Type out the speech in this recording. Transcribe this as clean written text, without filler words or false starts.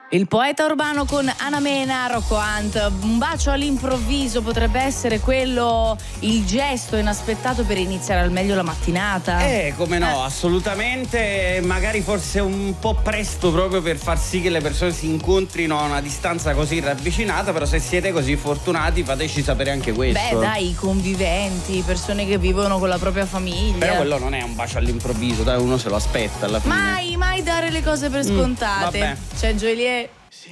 Il poeta urbano con Ana Mena, Rocco Hunt. Un bacio all'improvviso potrebbe essere quello, il gesto inaspettato per iniziare al meglio la mattinata. Come no, assolutamente. Magari forse un po' presto proprio per far sì che le persone si incontrino a una distanza così ravvicinata, però se siete così fortunati fateci sapere anche questo. Beh dai, i conviventi, persone che vivono con la propria famiglia. Però quello non è un bacio all'improvviso, dai, uno se lo aspetta alla fine. Mai dare le cose per scontate. Vabbè. C'è Gioelie